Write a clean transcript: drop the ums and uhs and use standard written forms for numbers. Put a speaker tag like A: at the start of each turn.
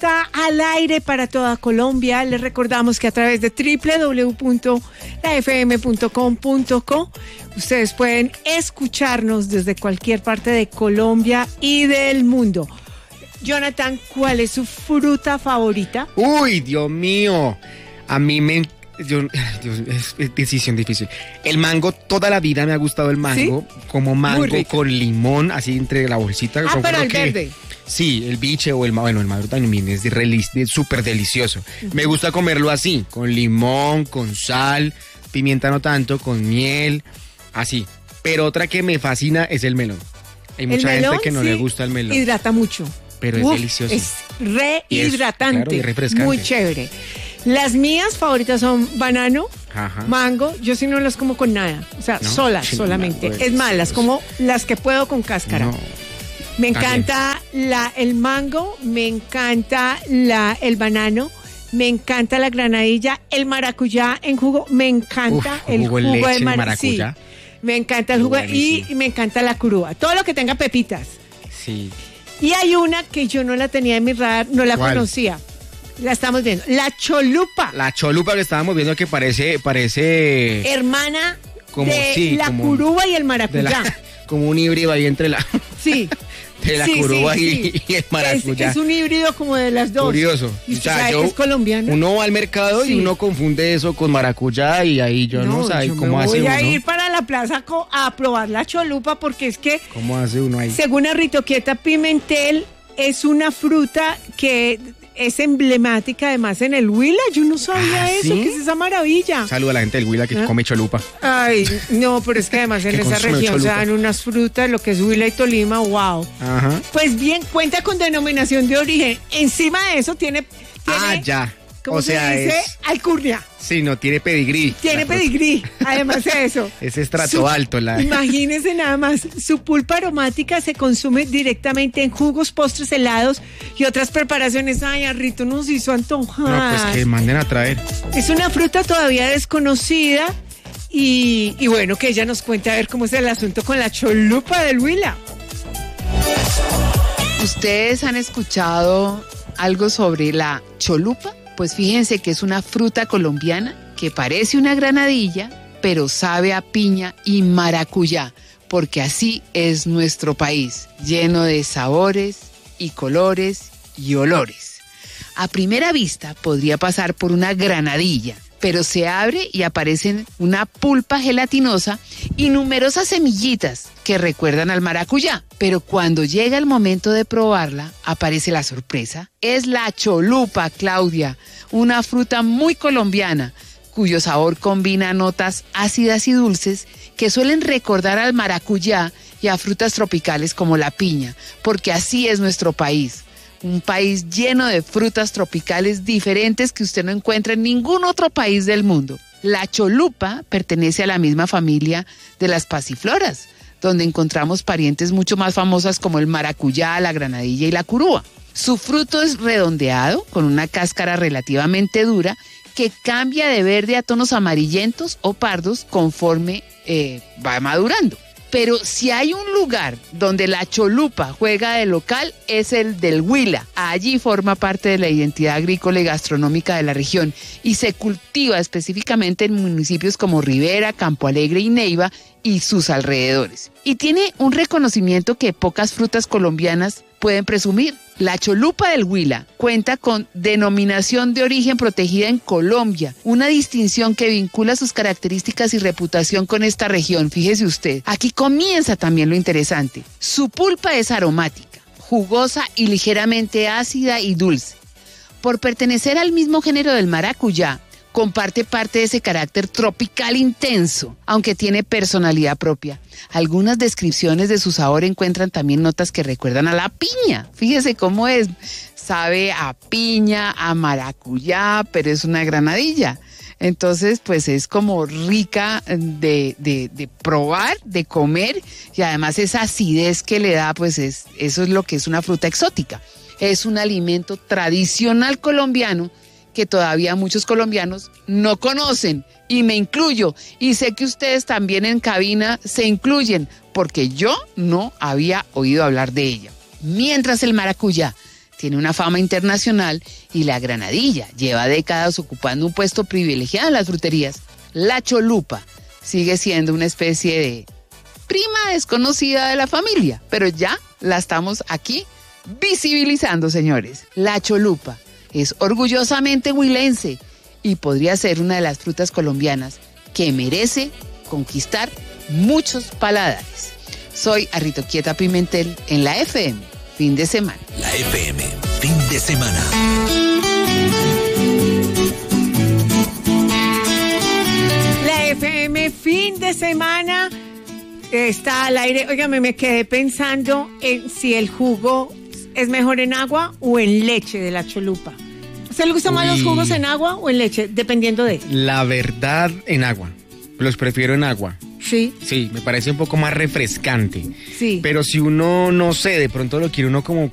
A: está al aire para toda Colombia. Les recordamos que a través de www.lafm.com.co ustedes pueden escucharnos desde cualquier parte de Colombia y del mundo. Jonathan, ¿cuál es su fruta favorita?
B: Uy, Dios mío. A mí es decisión difícil. El mango, toda la vida me ha gustado el mango. ¿Sí? Como mango con limón, así entre la bolsita.
A: Pero el verde.
B: Sí, el biche o el maduro también es súper delicioso. Me gusta comerlo así, con limón, con sal, pimienta no tanto, con miel, así. Pero otra que me fascina es el melón. Hay mucha gente que no le gusta el melón.
A: Hidrata mucho.
B: Pero es delicioso.
A: Es rehidratante.
B: Claro, y refrescante.
A: Muy chévere. Las mías favoritas son banano, mango. Yo sí no las como con nada. O sea, solas solamente. Es más, las como las que puedo con cáscara. No. Me encanta el mango, me encanta el banano, me encanta la granadilla, el maracuyá en jugo, me encanta el jugo de maracuyá. Sí, me encanta el jugo y me encanta la curúa. Todo lo que tenga pepitas.
B: Sí.
A: Y hay una que yo no la tenía en mi radar, no la conocía. La estamos viendo. La cholupa.
B: La cholupa que estábamos viendo que parece
A: hermana de la curúa y el maracuyá.
B: Como un híbrido ahí entre la...
A: Sí.
B: De la curúa y el maracuyá.
A: Es un híbrido como de las dos.
B: Curioso.
A: ¿Y usted sabe que es colombiano?
B: Uno va al mercado y uno confunde eso con maracuyá y ahí yo no sé cómo hace uno.
A: Voy a ir para la plaza a probar la cholupa porque es que...
B: ¿Cómo hace uno ahí?
A: Según Arritoquieta Pimentel, es una fruta que... es emblemática además en el Huila. Yo no sabía eso. ¿Qué es esa maravilla?
B: Saludo a la gente del Huila que come cholupa.
A: Ay, no, pero es que además en esa región se dan unas frutas, lo que es Huila y Tolima, wow.
B: Ajá.
A: Pues bien, cuenta con denominación de origen. Encima de eso tiene
B: ya.
A: ¿Cómo se dice? Alcurnia.
B: Sí, no, tiene pedigrí.
A: Tiene pedigrí, además de eso.
B: Es estrato alto.
A: Imagínense nada más, su pulpa aromática se consume directamente en jugos, postres, helados y otras preparaciones. Ay, Arrito nos hizo antojar.
B: No, pues que manden a traer.
A: Es una fruta todavía desconocida y bueno, que ella nos cuente a ver cómo es el asunto con la cholupa del Huila.
C: ¿Ustedes han escuchado algo sobre la cholupa? Pues fíjense que es una fruta colombiana que parece una granadilla, pero sabe a piña y maracuyá, porque así es nuestro país, lleno de sabores y colores y olores. A primera vista podría pasar por una granadilla, pero se abre y aparecen una pulpa gelatinosa y numerosas semillitas que recuerdan al maracuyá. Pero cuando llega el momento de probarla, aparece la sorpresa. Es la cholupa, Claudia, una fruta muy colombiana, cuyo sabor combina notas ácidas y dulces que suelen recordar al maracuyá y a frutas tropicales como la piña, porque así es nuestro país. Un país lleno de frutas tropicales diferentes que usted no encuentra en ningún otro país del mundo. La cholupa pertenece a la misma familia de las pasifloras, donde encontramos parientes mucho más famosas como el maracuyá, la granadilla y la curúa. Su fruto es redondeado, con una cáscara relativamente dura, que cambia de verde a tonos amarillentos o pardos conforme va madurando. Pero si hay un lugar donde la cholupa juega de local, es el del Huila. Allí forma parte de la identidad agrícola y gastronómica de la región y se cultiva específicamente en municipios como Rivera, Campo Alegre y Neiva y sus alrededores. Y tiene un reconocimiento que pocas frutas colombianas pueden presumir. La cholupa del Huila cuenta con denominación de origen protegida en Colombia, una distinción que vincula sus características y reputación con esta región. Fíjese usted, aquí comienza también lo interesante. Su pulpa es aromática, jugosa y ligeramente ácida y dulce. Por pertenecer al mismo género del maracuyá, comparte parte de ese carácter tropical intenso, aunque tiene personalidad propia. Algunas descripciones de su sabor encuentran también notas que recuerdan a la piña. Fíjese cómo es. Sabe a piña, a maracuyá, pero es una granadilla. Entonces, pues es como rica de probar, de comer, y además esa acidez que le da, pues eso es lo que es una fruta exótica. Es un alimento tradicional colombiano que todavía muchos colombianos no conocen, y me incluyo, y sé que ustedes también en cabina se incluyen, porque yo no había oído hablar de ella. Mientras el maracuyá tiene una fama internacional y la granadilla lleva décadas ocupando un puesto privilegiado en las fruterías. La cholupa sigue siendo una especie de prima desconocida de la familia, pero ya la estamos aquí visibilizando, señores. La cholupa es orgullosamente huilense y podría ser una de las frutas colombianas que merece conquistar muchos paladares. Soy Arritoquieta Pimentel en la FM, fin de semana.
D: La FM, fin de semana.
A: La FM, fin de semana, está al aire. Óigame, me quedé pensando en si el jugo es mejor en agua o en leche de la cholupa. ¿A usted le gustan más los jugos en agua o en leche? Dependiendo de...
B: La verdad, en agua. Los prefiero en agua.
A: Sí.
B: Sí, me parece un poco más refrescante.
A: Sí.
B: Pero si uno, no sé, de pronto lo quiere uno como